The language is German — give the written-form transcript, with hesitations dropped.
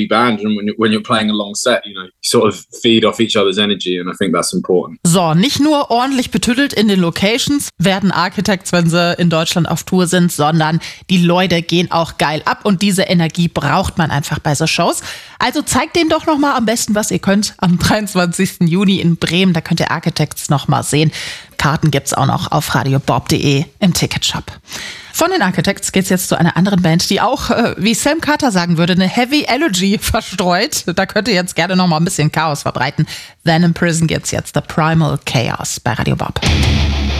band, and when you're playing a long set, you sort of feed off each other's energy, and I think that's important. So, nicht nur ordentlich betüttelt in den Locations werden Architects, wenn sie in Deutschland auf Tour sind, sondern die Leute gehen auch geil ab und diese Energie braucht man einfach bei so Shows. Also zeigt denen doch nochmal am besten, was ihr könnt am 23. Juni in Bremen. Da könnt ihr Architects nochmal sehen. Karten gibt's auch noch auf radiobob.de im Ticketshop. Von den Architects geht's jetzt zu einer anderen Band, die auch, wie Sam Carter sagen würde, eine Heavy Energy verstreut. Da könnt ihr jetzt gerne noch mal ein bisschen Chaos verbreiten. Then in Prison gibt's jetzt The Primal Chaos bei Radio Bob.